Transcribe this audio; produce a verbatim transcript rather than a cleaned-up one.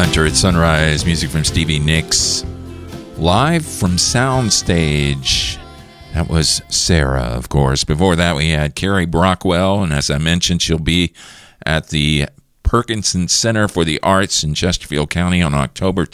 Hunter at Sunrise, music from Stevie Nicks. Live from Soundstage. That was Sarah, of course. Before that, we had Carrie Brockwell, and as I mentioned, she'll be at the Perkinson Center for the Arts in Chesterfield County on October